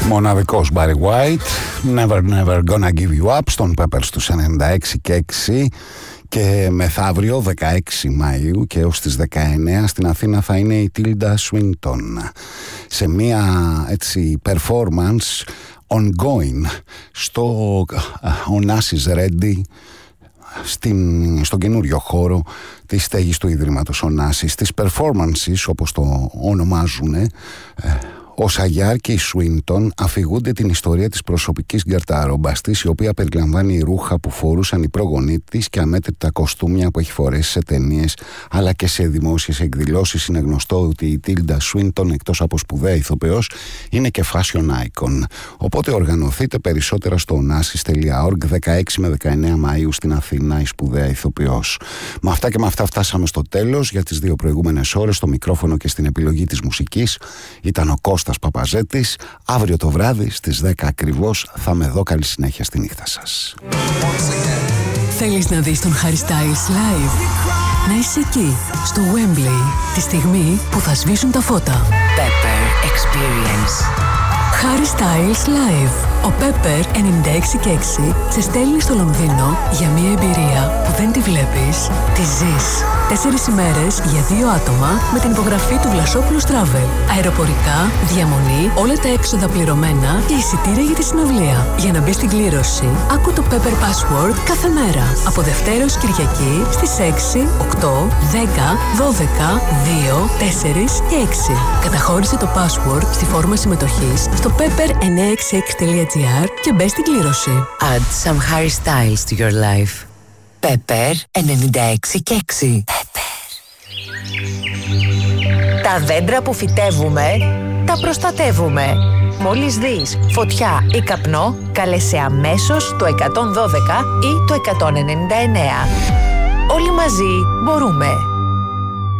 Μοναδικός Barry White, Never Never Gonna Give You Up, στον Peppers στους 96 και 6, και μεθαύριο 16 Μαΐου και έως τις 19 στην Αθήνα θα είναι η Tilda Swinton σε μια έτσι performance ongoing στο Onassis Ready, στον καινούριο χώρο της στέγης του Ιδρύματος Onassis. Τις performances, όπως το ονομάζουν, ο Σαγιάρ και η Σουίντον αφηγούνται την ιστορία της προσωπικής γκαρταρόμπας της, η οποία περιλαμβάνει ρούχα που φορούσαν οι πρόγονοί της και αμέτρητα κοστούμια που έχει φορέσει σε ταινίες αλλά και σε δημόσιες εκδηλώσεις. Είναι γνωστό ότι η Τίλντα Σουίντον, εκτός από σπουδαία ηθοποιός, είναι και fashion icon. Οπότε οργανωθείτε περισσότερα στο onassis.org. 16 με 19 Μαΐου στην Αθήνα η σπουδαία ηθοποιός. Με αυτά και με αυτά φτάσαμε στο τέλος. Για τις 2 προηγούμενες ώρες στο μικρόφωνο και στην επιλογή της μουσικής ήταν ο Κώστας Παπαζέτης. Αύριο το βράδυ στις 10 ακριβώς θα με δω. Καλή συνέχεια στη νύχτα σας. Θέλεις να δεις τον Harry Styles live? Να είσαι εκεί, στο Wembley, τη στιγμή που θα σβήσουν τα φώτα. Pepper Experience. Harry Styles live. Ο Pepper 96 και 6 σε στέλνει στο Λονδίνο για μια εμπειρία που δεν τη βλέπεις, τη ζεις. 4 ημέρες για 2 άτομα με την υπογραφή του Βλασόπουλος Travel. Αεροπορικά, διαμονή, όλα τα έξοδα πληρωμένα και εισιτήρια για τη συναυλία. Για να μπει στην κλήρωση, άκου το Pepper Password κάθε μέρα. Από Δευτέρα ως Κυριακή στις 6, 8, 10, 12, 2, 4 και 6. Καταχώρησε το password στη φόρμα συμμετοχής στο pepper966.gr και μπες στην κλήρωση. Add some Harry Styles to your life. Pepper 96 και 6. Τα δέντρα που φυτεύουμε, τα προστατεύουμε. Μόλις δεις φωτιά ή καπνό, κάλεσε αμέσως το 112 ή το 199. Όλοι μαζί μπορούμε.